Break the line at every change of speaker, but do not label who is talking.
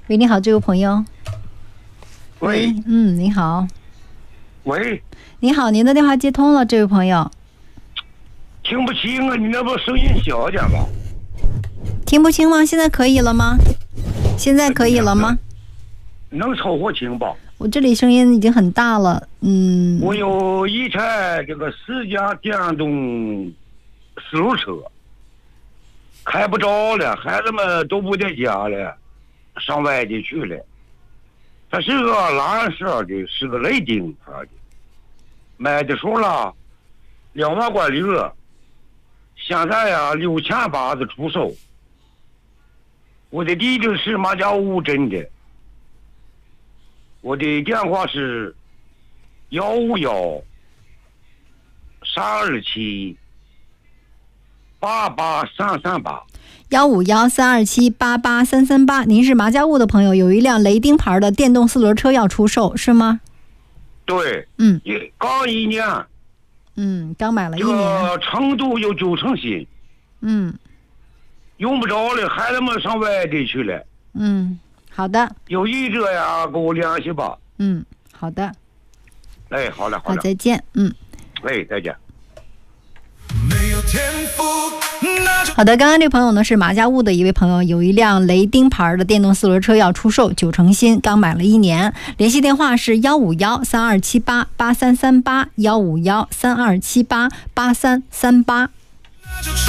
喂，你好，这位朋友。
喂，
你好。
喂，
你好，您的电话接通了，这位朋友。
听不清啊，你那不声音小点吧？
听不清吗？现在可以了吗？现在可以了吗？
能凑合听吧？
我这里声音已经很大了。
我有一台这个私家电动四轮车，开不着了，孩子们都不在家了，上外地去了。它是个蓝色的，是个雷丁牌的，买的时候了2万块钿了，现在呀6800的出售。我的地址是马家坞镇的，我的电话是151-327-88338。
151-327-88338。您是麻家坞的朋友，有一辆雷丁牌的电动四轮车要出售，是吗？
对，刚1年，
刚买了1年，
这个程度有9成新，用不着了，孩子们上外地去了。
好的，
有意者呀，跟我联系吧。
好的，
哎，好了，
再见。
哎，再见。
好的，刚刚这朋友呢是麻家坞的一位朋友，有一辆雷丁牌的电动四轮车要出售，9成新，刚买了1年。联系电话是151-3278-8338，151-3278-8338。